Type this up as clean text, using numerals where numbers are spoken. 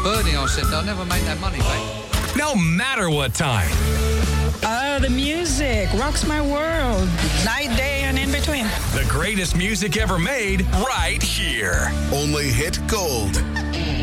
Bernie, I said, they'll never make that money back. No matter what time. The music rocks my world. Night, day, and in between. The greatest music ever made right here. Only hit gold.